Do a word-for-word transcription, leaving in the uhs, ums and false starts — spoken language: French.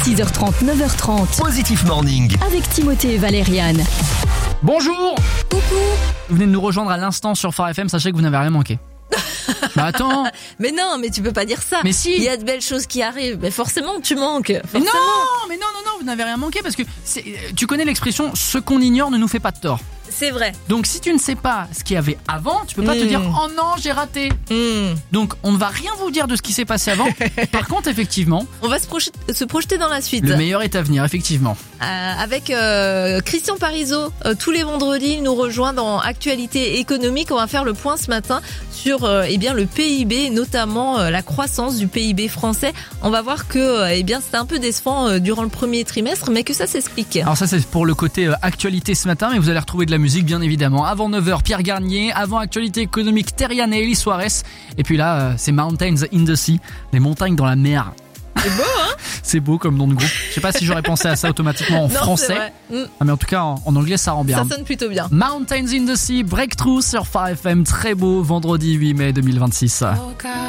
six heures trente, neuf heures trente. Positif Morning. Avec Timothée et Valériane. Bonjour. Coucou. Vous venez de nous rejoindre à l'instant sur Phare F M, sachez que vous n'avez rien manqué. Bah attends. Mais non, mais tu peux pas dire ça. Mais si. Il y a de belles choses qui arrivent. Mais forcément, tu manques. Mais Forcément. non, mais non, non, non, vous n'avez rien manqué parce que c'est, tu connais l'expression « ce qu'on ignore ne nous fait pas de tort ». C'est vrai. Donc si tu ne sais pas ce qu'il y avait avant, tu peux pas Mmh. te dire « oh non, j'ai raté Mmh. ». Donc on ne va rien vous dire de ce qui s'est passé avant. Par contre, effectivement, On va se, proche- se projeter dans la suite. le meilleur est à venir, effectivement. Euh, avec euh, Christian Parizeau, euh, tous les vendredis, il nous rejoint dans Actualité économique. On va faire le point ce matin sur euh, eh bien le P I B, notamment euh, la croissance du P I B français. On va voir que euh, eh bien c'était un peu décevant euh, durant le premier trimestre, mais que ça s'explique. Alors ça c'est pour le côté euh, actualité ce matin, mais vous allez retrouver de la musique bien évidemment. Avant neuf heures, Pierre Garnier. Avant Actualité économique, Terriane et Elie Suarez. Et puis là, euh, c'est Mountains in the Sea, les montagnes dans la mer. C'est beau, hein? C'est beau comme nom de groupe. Je sais pas si j'aurais pensé à ça automatiquement en Non, français. c'est vrai. Mmh. Ah, mais en tout cas en, en anglais ça rend bien. Ça sonne plutôt bien. Mountains in the Sea, Breakthrough sur Phare F M, très beau vendredi huit mai deux mille vingt-six.